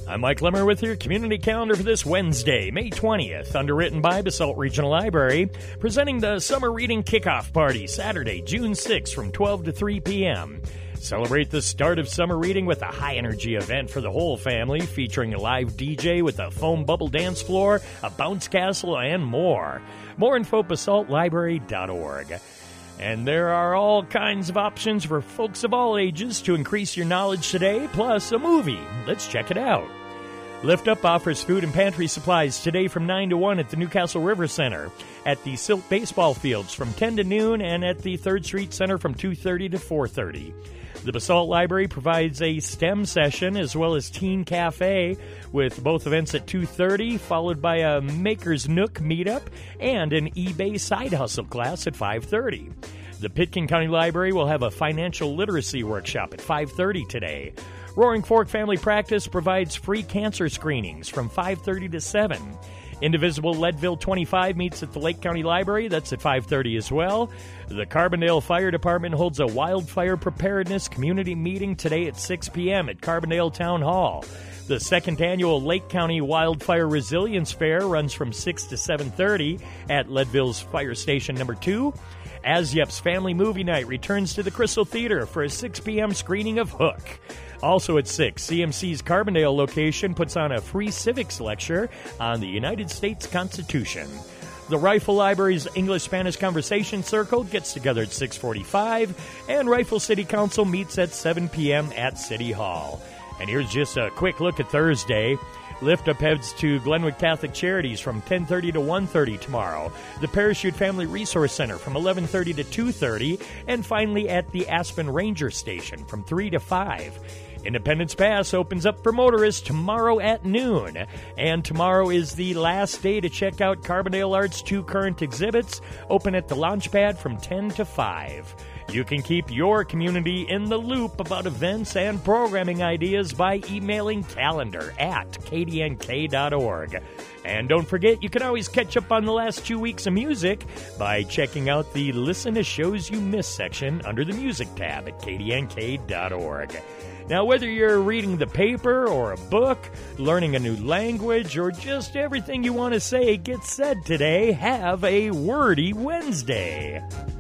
I'm Mike Lemmer with your community calendar for this Wednesday, May 20th, underwritten by Basalt Regional Library, presenting the Summer Reading Kickoff Party, Saturday, June 6th from 12 to 3 p.m. Celebrate the start of summer reading with a high-energy event for the whole family, featuring a live DJ with a foam bubble dance floor, a bounce castle, and more. More info at basaltlibrary.org. And there are all kinds of options for folks of all ages to increase your knowledge today, plus a movie. Let's check it out. Lift Up offers food and pantry supplies today from 9 to 1 at the Newcastle River Center, at the Silk Baseball Fields from 10 to noon, and at the 3rd Street Center from 2:30 to 4:30. The Basalt Library provides a STEM session as well as Teen Cafe, with both events at 2:30, followed by a Maker's Nook meetup and an eBay side hustle class at 5:30. The Pitkin County Library will have a financial literacy workshop at 5:30 today. Roaring Fork Family Practice provides free cancer screenings from 5:30 to 7. Indivisible Leadville 25 meets at the Lake County Library. That's at 5:30 as well. The Carbondale Fire Department holds a wildfire preparedness community meeting today at 6 p.m. at Carbondale Town Hall. The second annual Lake County Wildfire Resilience Fair runs from 6 to 7:30 at Leadville's Fire Station number 2. Azyep's Family Movie Night returns to the Crystal Theater for a 6 p.m. screening of Hook. Also at 6, CMC's Carbondale location puts on a free civics lecture on the United States Constitution. The Rifle Library's English-Spanish Conversation Circle gets together at 6:45, and Rifle City Council meets at 7 p.m. at City Hall. And here's just a quick look at Thursday. Lift Up heads to Glenwood Catholic Charities from 10:30 to 1:30 tomorrow. The Parachute Family Resource Center from 11:30 to 2:30. And finally at the Aspen Ranger Station from 3 to 5. Independence Pass opens up for motorists tomorrow at noon. And tomorrow is the last day to check out Carbondale Art's 2 current exhibits, open at the Launchpad from 10 to 5. You can keep your community in the loop about events and programming ideas by emailing calendar@kdnk.org. And don't forget, you can always catch up on the last 2 weeks of music by checking out the Listen to Shows You Missed section under the Music tab at kdnk.org. Now, whether you're reading the paper or a book, learning a new language, or just everything you want to say gets said today, have a wordy Wednesday.